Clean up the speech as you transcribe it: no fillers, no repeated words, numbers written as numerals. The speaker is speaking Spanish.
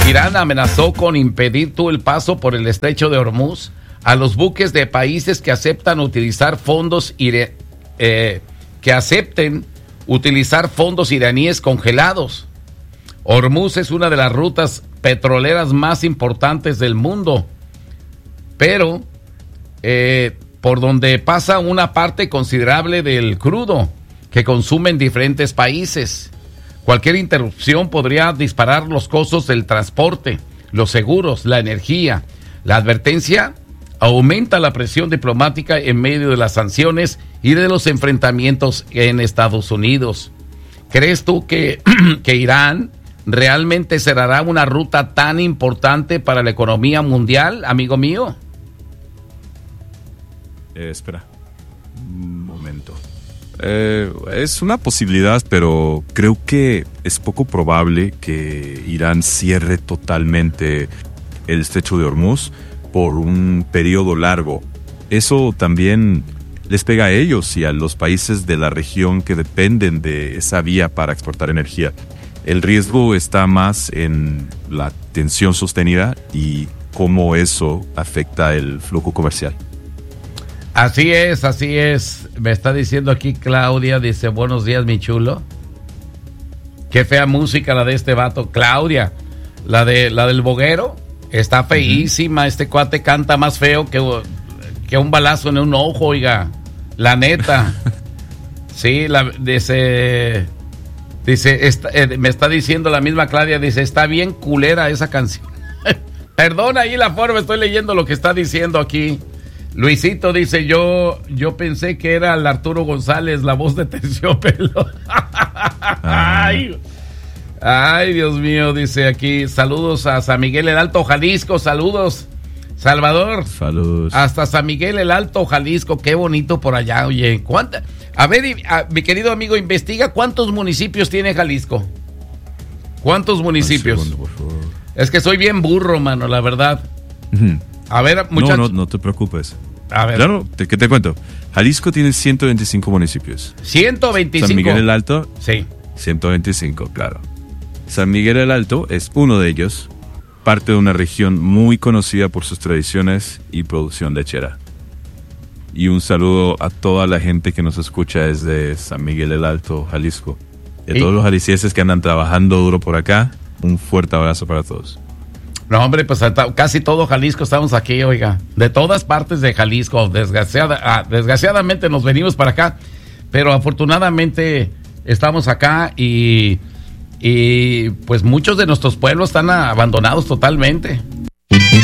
Irán amenazó con impedir todo el paso por el estrecho de Hormuz a los buques de países que aceptan utilizar fondos iraníes congelados. Hormuz es una de las rutas petroleras más importantes del mundo, pero por donde pasa una parte considerable del crudo que consumen diferentes países. Cualquier interrupción podría disparar los costos del transporte, los seguros, la energía. La advertencia aumenta la presión diplomática en medio de las sanciones y de los enfrentamientos en Estados Unidos. ¿Crees tú que Irán realmente cerrará una ruta tan importante para la economía mundial, amigo mío? Espera un momento. Es una posibilidad, pero creo que es poco probable que Irán cierre totalmente el estrecho de Hormuz por un periodo largo. Eso también les pega a ellos y a los países de la región que dependen de esa vía para exportar energía. El riesgo está más en la tensión sostenida y cómo eso afecta el flujo comercial. Así es. Me está diciendo aquí Claudia, dice, buenos días, mi chulo. Qué fea música la de este vato. Claudia, la del boguero, está feísima. Este cuate canta más feo que un balazo en un ojo, oiga. La neta. Sí, me está diciendo la misma Claudia, dice, está bien culera esa canción. Perdona ahí la forma, estoy leyendo lo que está diciendo aquí. Luisito dice, yo pensé que era el Arturo González, la voz de Terciopelo. Ay, Dios mío, dice aquí, saludos a San Miguel el Alto, Jalisco, saludos, Salvador. Saludos. Hasta San Miguel el Alto, Jalisco, qué bonito por allá, oye. A ver, mi querido amigo, investiga cuántos municipios tiene Jalisco. ¿Cuántos municipios? Un segundo, por favor. Es que soy bien burro, mano, la verdad. A ver, muchachos. No te preocupes. A ver. Claro, ¿qué te cuento? Jalisco tiene 125 municipios. 125. San Miguel el Alto. Sí. 125, claro. San Miguel el Alto es uno de ellos, parte de una región muy conocida por sus tradiciones y producción lechera. Y un saludo a toda la gente que nos escucha desde San Miguel el Alto, Jalisco. Y a todos los jaliscienses que andan trabajando duro por acá, un fuerte abrazo para todos. No, hombre, pues casi todo Jalisco estamos aquí, oiga. De todas partes de Jalisco. Desgraciadamente nos venimos para acá, pero afortunadamente estamos acá y pues muchos de nuestros pueblos están abandonados totalmente.